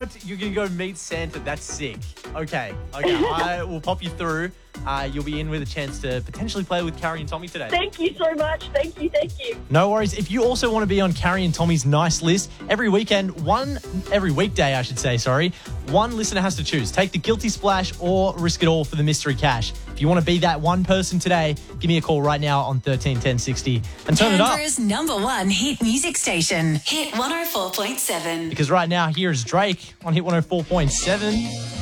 what? You're going to go meet Santa. That's sick. Okay. I will pop you through. You'll be in with a chance to potentially play with Carrie and Tommy today. Thank you so much. Thank you. No worries. If you also want to be on Carrie and Tommy's nice list, every weekday, one listener has to choose. Take the guilty splash or risk it all for the mystery cash. If you want to be that one person today, give me a call right now on 13 10 60 and turn it up. Canberra's #1 hit music station, Hit 104.7. Because right now, here's Drake on Hit 104.7.